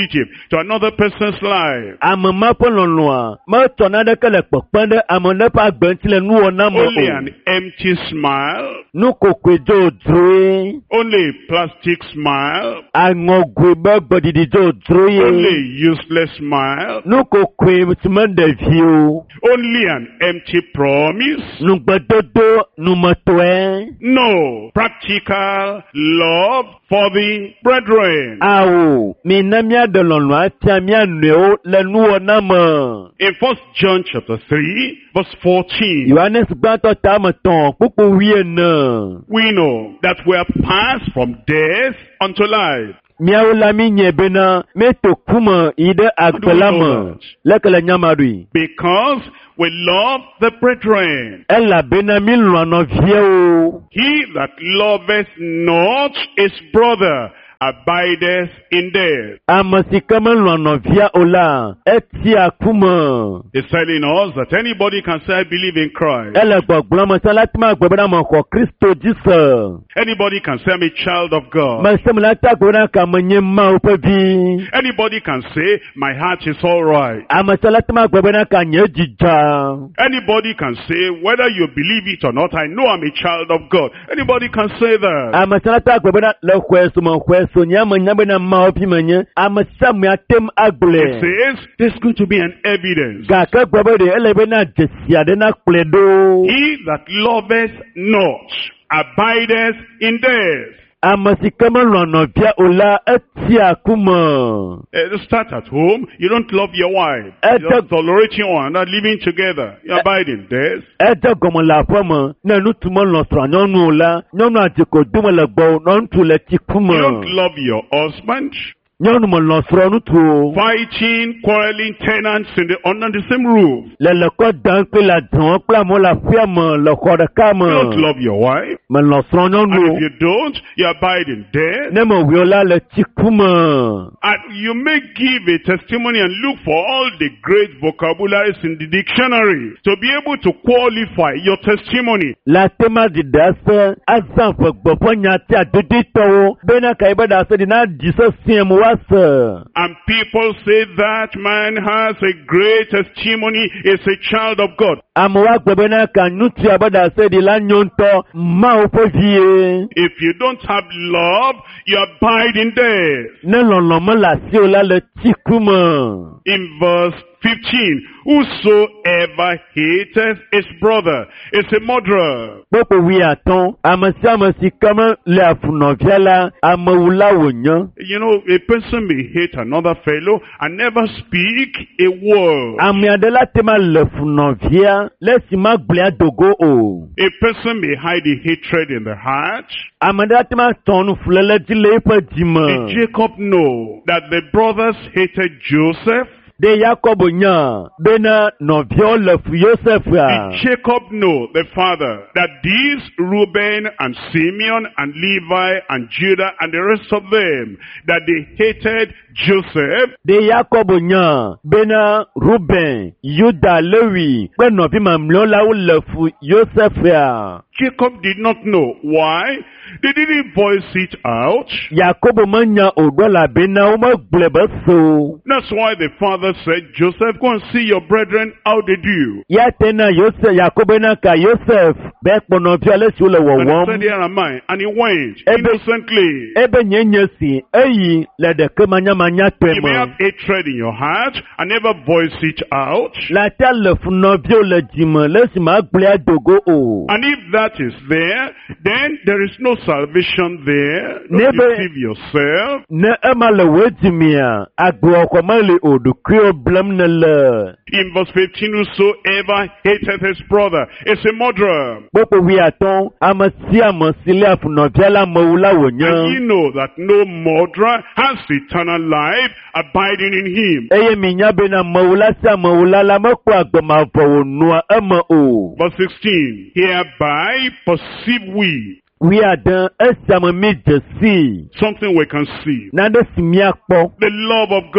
positive to another person's life. Ame ma ƒe lɔlɔa metsɔ naneke le kpekpem ɖe ame ɖe ƒe agbe ŋuti le nuwɔna me Only o. an empty smile, Nu kokoe dzodzroe. only a plastic smile, Aŋɔgoe be gbeɖiɖi dzodzroe. only a useless smile, Nu kokoe si meɖevi o. only an empty promise. Nugbedodo numetɔe. No practical love for the brethren. Awo, mina míaɖe lɔlɔa tia mía nɔewo le nuwɔna me. In First John chapter three, verse fourteen, Yohanes gbãtɔ tame tɔn kpukpu wuiene. we know that we are passed from death unto life. Míawo la mi nye bena míeto kume yi ɖe agbe la me. Leke le nyamaɖoe. Because we love the brethren. Elabena mi lɔ̃ nɔviewo. He that loveth not his brother abideth in death. Ame si ke melɔ̃ nɔvia o la, etia kume. He's telling us that anybody can say, I believe in Christ. Ele gbɔgblɔm me se la tema gbe bena mexɔ Kristo dzi se. Anybody can say, I'm a child of God. Me se me la ta gbe bena ka menye Mawu ƒe vi. Anybody can say, my heart is all right. Ame se la tema gbe bena ka nye dzidza. Anybody can say, whether you believe it or not, I know I'm a child of God. Anybody can say that. Ame se la ta gbe bena le xɔe so me xɔe so nye ame nya bena Mawu ƒi menye. Ame sia ame atem It agblɔe. says, there's going to be an evidence. Gake gbe be ɖe ele bena dzesi aɖe na kplɔe ɖo. He that loveth not abideth in death. Ame si ke melɔ̃ nɔvia o la etia kume. Uh, start at home. You don't love your wife. Uh, You don't tolerate your one. Not living together. You abide in death. Ede gɔme le aƒe me, ne ŋutsu melɔ̃ srɔ̃a nyɔnu o la, nyɔnua dzi ko dome le gbɔ, ne ŋutsu le tsi kume. You don't love your husband. Nyɔnu melɔ̃ srɔ̃ ŋutsu o. Fighting, quarreling, tenants in the, under the same roof. Le le kɔ dam kple le adrɔ̃ kple amewo le aƒea me le xɔ ɖeka me. You don't love your wife. Melɔ̃ srɔ̃ And nyɔnu if o. you don't, you abide in death. Ne mewui o la le tsi kume. And you may give a testimony and look for all the great vocabularies in the dictionary to be able to qualify your testimony. Le tema ɖiɖe ase, azã ƒe gbɔƒe nya ti adoditɔwo bena ka yi be ɖe ase ɖi na ɖi sesĩe me woase. And people say that man has a great testimony, is a child of God. Amewo agbe bena ka ŋutsua be ɖe ase ɖi la nyo ŋutɔ Mawu ƒe vie. If you don't have love, you abide in death. Ne lɔlɔ̃ mele asi o la le tsi kume. In verse fifteen, whosoever hateth his brother is a murderer. Kpɔkpɔ wi atɔ̃, ame sia ame si ke me le afu nɔvia la, amewula wònye. You know, a person may hate another fellow and never speak a word. Ame aɖe la te ma le fu nɔvia, le si ma gblẽa dogo o. A person may hide a hatred in the heart. Ame aɖe la te ma tɔ nu fuléle dzi le eƒe Did dzime. Jacob know that the brothers hated Joseph? De Yakob nya bena nɔviawo le fu Yosefia. Did Jacob know, the father, that these Reuben and Simeon and Levi and Judah and the rest of them, that they hated Joseph? De Yakob nya bena Ruben, Yuda, Lewi kple nɔvi mamlɛwo la wo le fu Yosefia. Jacob did not know. Why? They didn't voice it out. Yakobo menya o ɖo elabena womegblɔe be so. That's why the father said, Joseph, go and see your brethren how they do. Ya te na Yosef, Yakobo na ka Yosef be kpɔ nɔvia le si wo le And he said, wɔwɔm. here am I. And he went Ebe- innocently. Ebe nye nye si eyi le ɖeke manyamanya tɔe You may have me. hatred in your heart and never voice it out. La te le fu nɔviawo le dzime le si ma gblẽa dogo o. And if that is there, then there is no salvation there. Don't Never- deceive yourself. Ne ema le wo dzimea, agblɔxɔ mele o ɖokuiwo blem ne le. In verse fifteen, whosoever hateth his brother is a murderer. Kpɔkpɔ wi atɔ̃, ame sia ame si le afu nɔvia la mewu la And ye wònye. know that no murderer has eternal life abiding in him. Eye minya bena mewu la sia mewu la la mekpɔ agbemavɔ wònua eme o. Verse sixteen, hereby perceive we Wi aɖe esia me mi dze si. something we can see. Naɖe si míakpɔ. The love of God.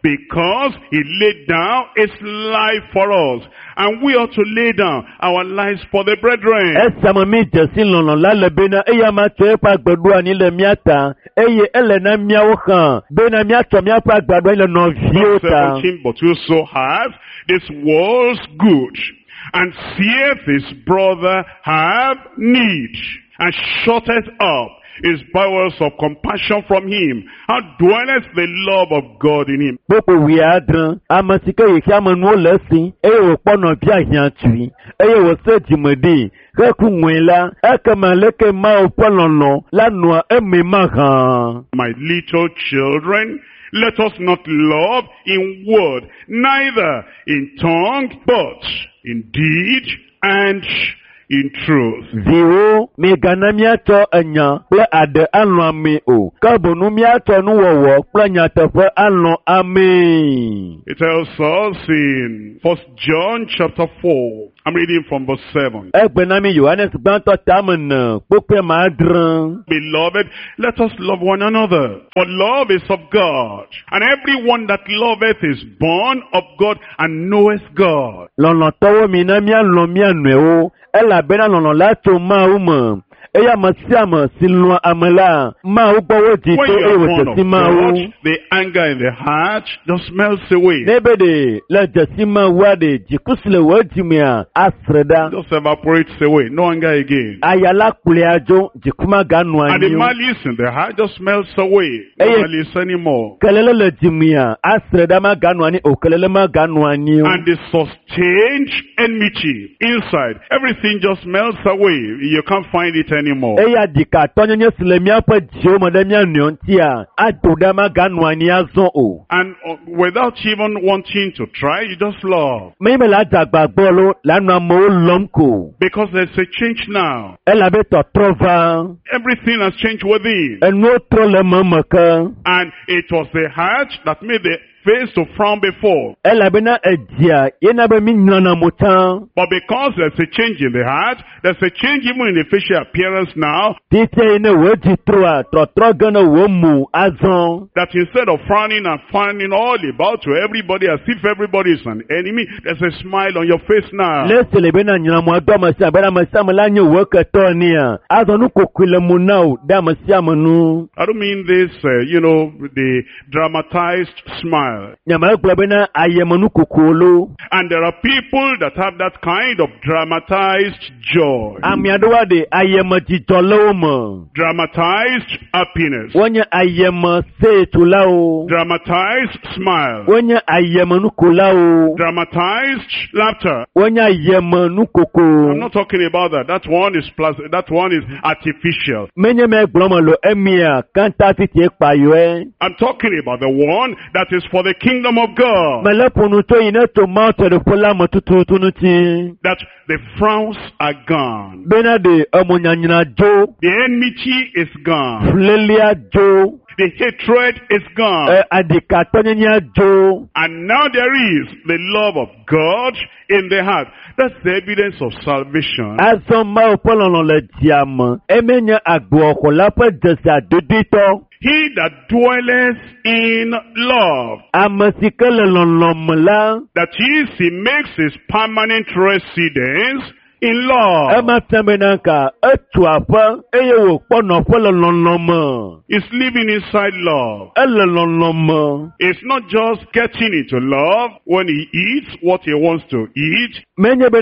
because he laid down his life for us. And we ought to lay down our lives for the brethren. Esama mi jesi lono la lebena eya ma to epa gbadua ni le miata eye ele na miawo kan bena miato miapa gbadua ile no viota. But whoso have this world's good and seeth his brother have need and shutteth up his bowels of compassion from him, how dwelleth the love of God in him? Boko we adran amasika ye kama no lesi eye wo pono bia hiantui eye wo sejimedi kaku nwela akama leke ma opolono lanu emema kan. My little children, let us not love in word, neither in tongue, but in deed and in truth. Zero me gana miato anya ple ade anu ame o kabonu miato nu wowo ple nyata fe anu ame. It tells us in First John chapter four. I'm reading from verse seven. Egbenami Yohanes gbanto tamen pope madran. Beloved, let us love one another. For love is of God, and everyone that loveth is born of God and knoweth God. Lono towo mi na mi anu mi anu o. Ela bena lono la to ma uma eya masiama silwa amela ma ubowo di to ewo sima o. The anger in the heart just melts away. Nebede la jasima wade jikusle wajimia asreda just evaporates away. No anger again. Ayala kuleajo jikuma ganwa and the malice in the heart just melts away. No malice anymore. Kelele le jimia asreda ma ganwa ni okelele ma ganwa ni. And the sustained enmity inside, everything just melts away. You can't find it anymore. Eya dika tonyenye silemia pa jiomo demia nyontia adodama ganwa ni azo o. And uh, without even wanting to try, you just love. Meme la dagbagbo la nwa mo lomko. Because there's a change now. Ela beto trova. Everything has changed within. Eno trole mamaka. And it was the heart that made the face to frown before. Ela bena edia yena be minyana mutan. But because there's a change in the heart, there's a change even in the facial appearance now. Tite ine weji troa trotro gana womu azon. That instead of frowning and frowning all about to everybody as if everybody is an enemy, there's a smile on your face now. Lese le bena nyana mo do masa bena masa mlanyi woketo nia. Azonu kokule munau da masa manu. I don't mean this, uh, you know, the dramatized smile. And there are people that have that kind of dramatized joy. Dramatized happiness. Dramatized smile. Dramatized laughter. I'm not talking about that. That one is plus, that one is artificial. I'm talking about the one that is for the kingdom of God. That the frowns are gone. The enmity is gone. The hatred is gone. And now there is the love of God in the heart. That's the evidence of salvation. He that dwelleth in love, that is, he makes his permanent residence in love. It's living inside love. It's not just getting into love when he eats what he wants to eat. And then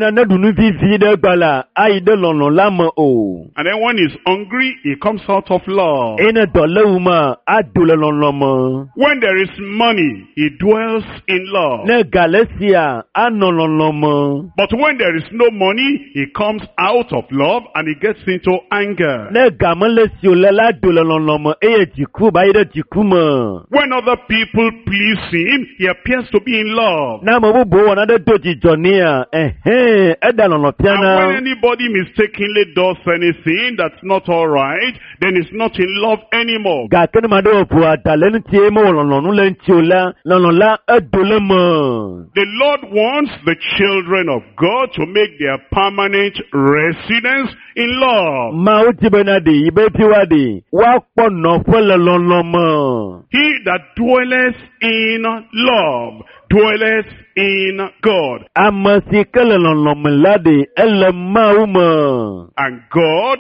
when he's hungry, he comes out of love. When there is money, he dwells in love. But when there is no money, he comes out of love and he gets into anger. When other people please him, he appears to be in love. And when anybody mistakenly does anything that's not alright, then he's not in love anymore. The Lord wants the children of God to make their permanent permanent residence in love. Ma o ti bena de ibe ti wa de. Wa po no fele lolomo. He that dwelleth in love dwelleth in God, Amasi kele lolomo lade ele ma o mo. and God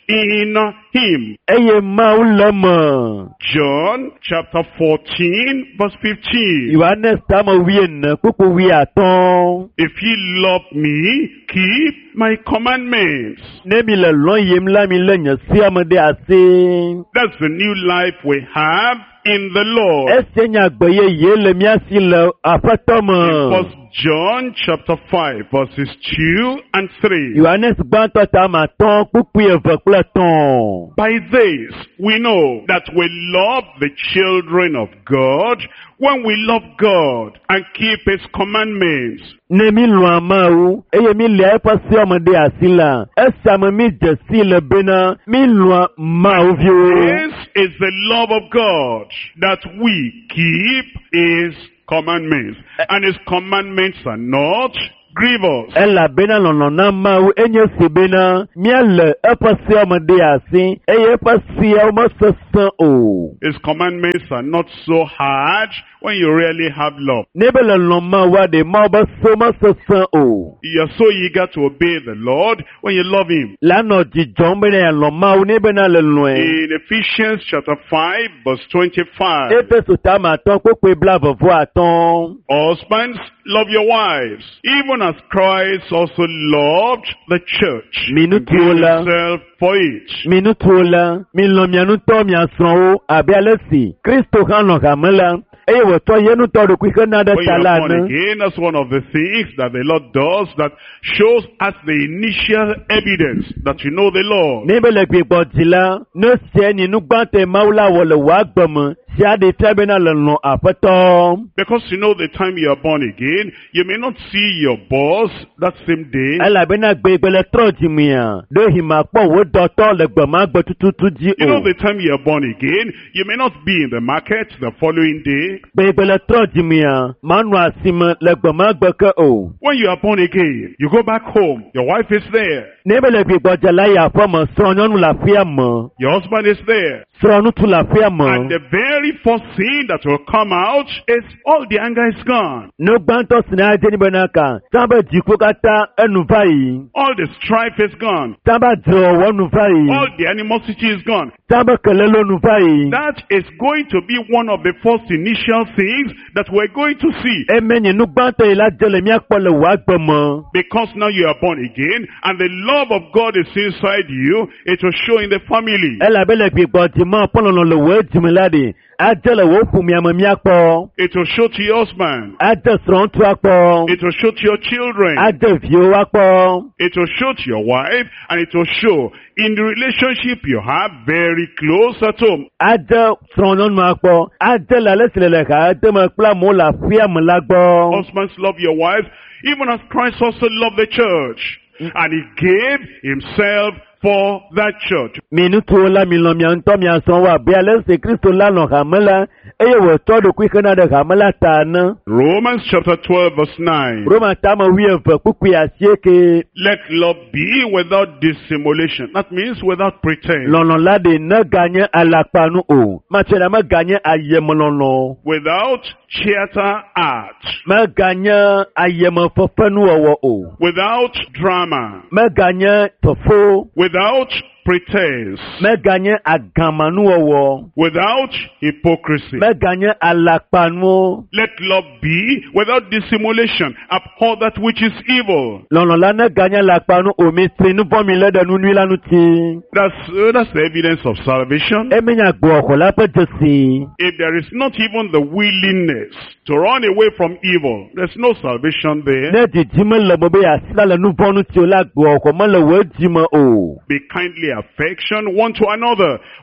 in him. Eye ma o lomo. John chapter fourteen verse fifteen. Yohanes tama wie na kuku wie aton. If ye love me, keep my commandments. Ne mi le lon yem la mi le nya si amade ase. That's the new life we have in the Lord. Ese nya gboye ye le mi asi le afatomo. First John chapter five verses two and three. Yohanes gbanto tama ton kuku eve kple ton. By this we know that we love the children of God when we love God and keep his commandments. Ne mi lu ama o, eye mi le pa si amade asila. Esa me mi jesi le bena mi lu ma o vi o. This is the love of God, that we keep his commandments, and his commandments are not grievous. Ela bena lono na ma o enye si bena mi le e pa si amade asi, eye pa si o ma sesan o. His commandments are not so hard when you really have love. Ne be le lon ma wa de ma ba so ma sesan o. You're so eager to obey the Lord when you love him. La no ji jon bena ya lon ma o ne bena le luen. In Ephesians chapter five verse twenty-five. E pe so ta ma ton ko pe bla vo aton. Husbands, love your wives, even as Christ also loved the church and Minutu gave ola. himself for it. Minutu la, mi lo mianu to mi ason o, abi alesi. Kristo kan lo kamela. Eye wo to yenu to do kwike na da When you are tala born na. again, that's one of the things that the Lord does that shows us the initial evidence that you know the Lord. Ne be le gbe gbodila, no se ni nu gbante maula wo le wa gbomo. Si ade tebe na le lo apeto. Because you know the time you are born again, you may not see your boss that same day. Ala be na gbe gbe le tro jimia. Do hi ma po wo do to le gbo ma gbo tututu ji You know o. the time you are born again, you may not be in the market the following day. Gbe gbe le tro jimia. Manu asime le gbo ma gbo ke o. When you are born again, you go back home, your wife is there, Ne be le gbe gbodila ya fo mo so nyonu la fia mo. your husband is there. So nu tu la fia mo. And the very first thing that will come out is all the anger is gone. No gbanto sina jeni benaka. Tamba jiko kata enu vai. All the strife is gone. Tamba dro wonu vai. All the animosity is gone. Tamba kelelo nu vai. That is going to be one of the first initial things that we're going to see. Emenye nu gbanto ila jele mi akpole wa gbomo. Because now you are born again and the love of God is inside you, it will show in the family. Ela bele gbe gbodi mo pololo le we jimilade. Ajele wo fumi amami akpo. It will show to your husband. Aje sron tu akpo. It will show to your children. Aje vio akpo. It will show to your wife, and it will show in the relationship you have very close at home. Aje sron nu akpo. Aje la leselele ka ade mo pla mo la fia mo lagbo. Husbands, love your wife, even as Christ also loved the church. And he gave himself for that church. Minutu la mi lo mi anto mi ason wa bi ale se Kristo la no hamela eye wo to do kwike na de hamela ta na. Romans chapter twelve verse nine. Roma ta ma wi enfe kuku ya sieke. Let love be without dissimulation. That means without pretense. Lono la de na ganye alapanu o. Ma chena ma ganye ayemolono. Without theater art. Ma ganye ayemo fofanu owo o. Without drama. Ma ganye tofo. Without pretense. Ma ganye agamanu owo. Without hypocrisy. Ma ganye alapanu. Let love be without dissimulation. Abhor that which is evil. Lono la na ganye alapanu o mi sinu bomi le de nu nui lanu ti. That's, uh, that's the evidence of salvation. Emenya gbo ko la pe jesi. If there is not even the willingness to run away from evil, there's no salvation there. Ne di jime le mo be asila le nu bonu ti o la gbo ko mo le we jime o. Be kindly affection one to another with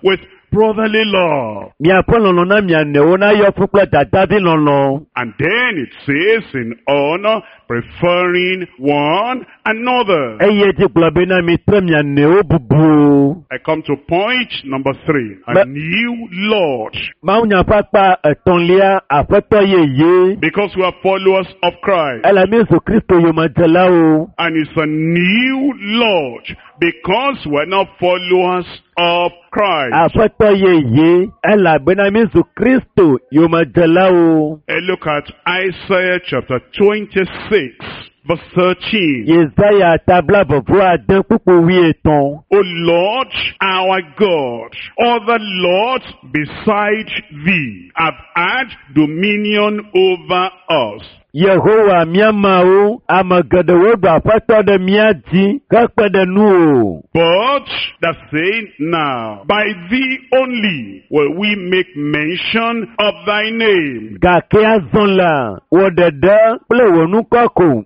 brotherly love. Miapo lɔlɔ na mianewo na yɔ fún kple dadavi lɔlɔ. And then it says in honor, preferring one another. Eye ti gblɔ be na mi tre mianewo bubu. I come to point number three. A But- new Lord. Mawu nyafakpa etɔ̃lia aƒetɔ yeye. Because we are followers of Christ. Elami Yesu Kristo yomedzelawo. And it's a new Lord. Because we're not followers of Christ. Aƒetɔ yeye elabena mi Yesu Kristo yomedzelawo. And look at Isaiah chapter twenty-six, verse thirteen. Yesaya tabla vɔvɔ ade kpukpu wi etɔ̃. O Lord, our God, other lords beside thee have had dominion over us. Yehowa miamawo ame geɖewo ɖo aƒetɔ ɖe mía dzi hekpe ɖe nu o. But the saying now, by thee only will we make mention of thy name. Gake azɔ la wɔ ɖeɖe kple wò nukɔ ko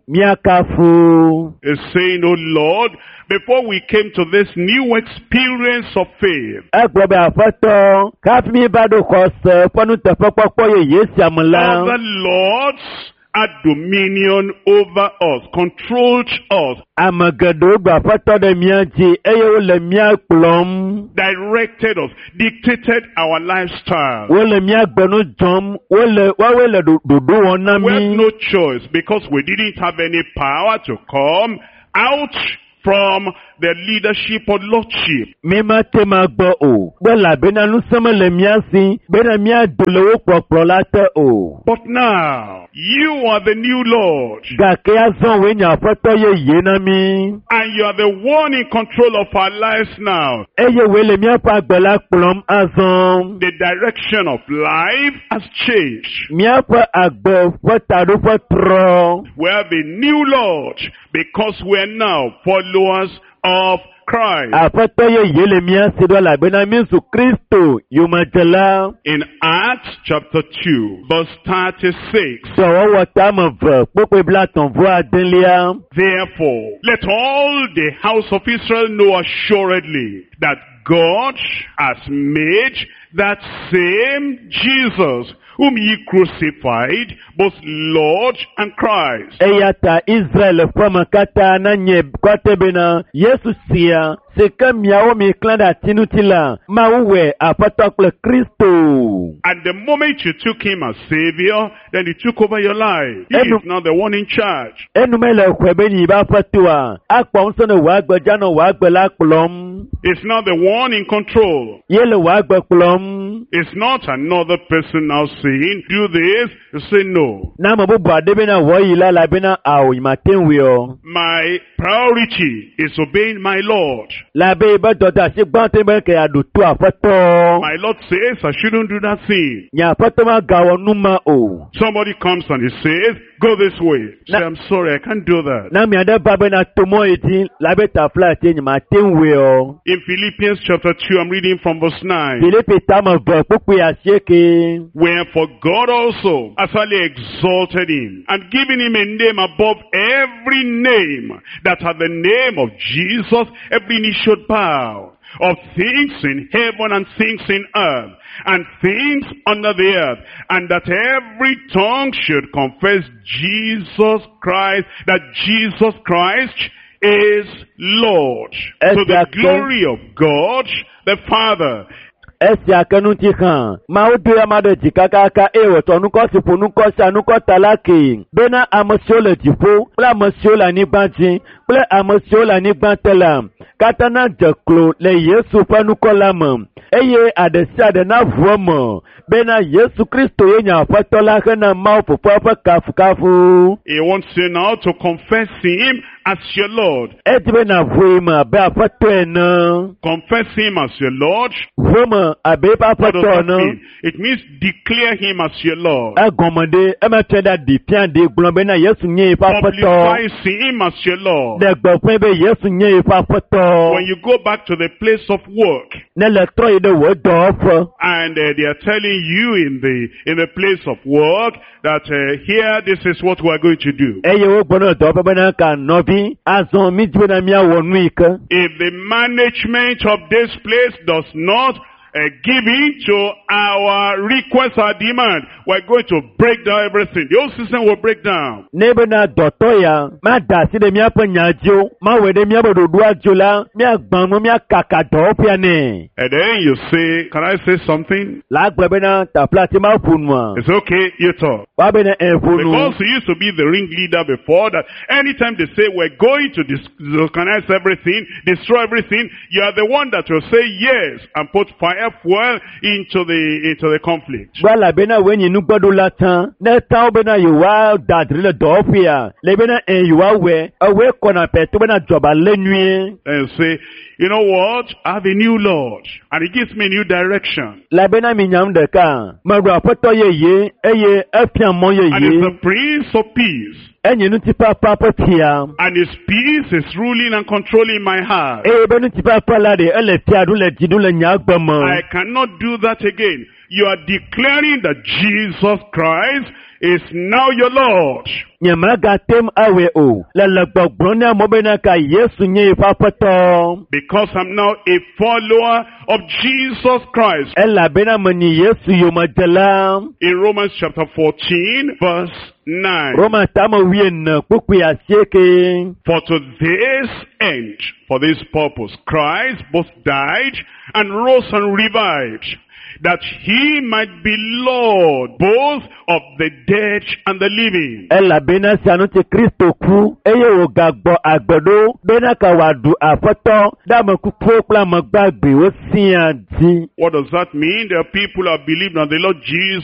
miakafu. Is saying, O Lord, before we came to this new experience of faith, Egblɔ be aƒetɔ kafi mi va ɖo xɔse ƒe nuteƒekpɔkpɔ yeye sia me la. other lords had dominion over us, controlled us, Ame geɖewo ɖo aƒetɔ ɖe mía dzi eye wole mía kplɔm. directed us, dictated our lifestyle. Wole mía gbenu dzɔm. Wole woawoe le ɖo- ɖoɖo wɔm na We had mí. no choice because we didn't have any power to come out from the leadership or lordship. Mi mate ma gbɔ o. Be elabena nusẽme le mía si bena míado le wo kpɔkplɔ la te o. But now, you are the new Lord, Gake azɔ woe nye aƒetɔ yeye na mí. and you are the one in control of our lives now. Eye woe le míaƒe agbe la kplɔm azɔ. The direction of life has changed. Míaƒe agbe ƒe taɖoƒe trɔ. We have a new Lord because we are now followers of Christ. Aƒetɔ yeye le mía si ɖo elabena mi Yesu Kristo yomedzela. In Acts chapter two, verse thirty-six, Dɔwɔwɔ tame ve kpokpe blatɔ̃ vɔ adelia. therefore, let all the house of Israel know assuredly that God has made that same Jesus whom ye crucified, both Lord and Christ. Eya ta Israel ƒe me katã nanye kɔte bena Yesu sia si ke miawo mi klẽ ɖe ati ŋuti la, Mawu wɔe aƒetɔ kple Kristo. And the moment you took him as Savior, then he took over your life. He Enu- is now the one in charge. Enume le xɔe be nyi ba aƒetɔa, akpɔ ŋusẽ ne wò agbe dza nɔ wò agbe la kplɔm. He's now the one in control. Ye le wò agbe kplɔm. It's not another person now saying, do this. You say no. Na ame bubu aɖe bena wɔyi la la bena awo nyimate ŋui o. My priority is obeying my Lord. La be be dɔdɔ asi gbãtɔ be ke aɖo to aƒetɔ. My Lord says I shouldn't do that thing. Nye aƒetɔ ma gawɔ nu ma o. Somebody comes and he says, go this way. Say, Na- I'm sorry, I can't do that. Na mi aɖe ba bena to mɔ yi dzi la be tafla ati nyimate ŋui o. In Philippians chapter two, I'm reading from verse nine. Filipi tame ve kpukpui asieke. Wherefore God also has highly exalted him and given him a name above every name, that at the name of Jesus every knee should bow, of things in heaven and things in earth, and things under the earth, and that every tongue should confess Jesus Christ, that Jesus Christ is Lord. To the Exactly. glory of God the Father. Esia ke ŋuti hã, Mawu do ame ɖe dzi kakaka eye wòtsɔ nukɔ si ƒo nukɔ sia nukɔ ta la kee, bena ame siwo le dziƒo kple ame siwo le anyigba dzi kple ame siwo le anyigba te la, katã nadze klo le Yesu ƒe nukɔ la me, eye aɖe sia aɖe naʋu eme, bena Yesu Kristo ye nye aƒetɔ la hena Mawu fofoa ƒe kafukafu. He wants you now to confess him as your Lord. Edi be naʋue me abe aƒetɔ ene. Confess him as your Lord. Ʋue me abe eƒe What does aƒetɔ that ene. mean? It means declare him as your Lord. Egɔme ɖe emetrɔ ɖe aɖi fia ɖe gblɔ bena Yesu nye yeƒe aƒetɔ. Publicize him as your Lord. Ɖe gbeƒẽ be Yesu nye yeƒe aƒetɔ. When you go back to the place of work Ne le trɔ yi ɖe wò dɔwɔƒe. and uh, they are telling you in the in the place of work that uh, here this is what we are going to do. Eye wogbɔ ne dɔwɔƒe bena ka nɔvi azɔ mi di bena miawɔ nu yi ke. If the management of this place does not uh, give in to our request, our demand, we're going to break down everything. The whole system will break down. Nebe na dɔtɔ ya, ma da si de miaƒe nyadzo, ma wɔ de miaƒe ɖoɖoadzo la, miagbã mo miakaka dɔwɔƒea nɛ. And then you say, can I say something? La gblɔ be na tapla ti ma ƒo nua. It's okay, you talk. Wa be na eƒo nu. Because you used to be the ringleader before, that anytime they say we're going to disorganize everything, destroy everything, you are the one that will say yes and put fire fuel into the into the conflict. Wala be na wenyi nu gbɔdo la tan, ne tan be na yewa dadri le dɔwɔƒea, le be na en yewa wɛ, ewe kɔna pɛ to be na dzɔba le nyuie. And say, you know what? I have a new Lord, and He gives me a new direction. La be na mi nyam ɖeka, meɖo aƒetɔ yeye, eye efia mɔ And He's yeye. the Prince of Peace. Enyi nutipapa ƒe tia. And His peace is ruling and controlling my heart. Eye be nutipapa la de ele fia ɖu le dzi ɖu le nye agbe me. I cannot do that again. You are declaring that Jesus Christ is now your Lord. Nye magatem awe o. Le le gbɔgblɔ ne amewo bena ka Yesu nye yeƒe aƒetɔ. Because I'm now a follower of Jesus Christ. Elabena menyi Yesu yomedzela. In Romans chapter fourteen, verse nine. Roma tame wiene kpukpui asieke. For to this end, for this purpose, Christ both died and rose and revived, that He might be Lord both of the dead and the living. Elabena sianu ti Kristo ku, eye wogagbɔ agbeɖo bena ka wòaɖu aƒetɔ ɖe ame kukuwo kple ame gbagbewo siaa dzi. What does that mean? There are people who have believed on the Lord Jesus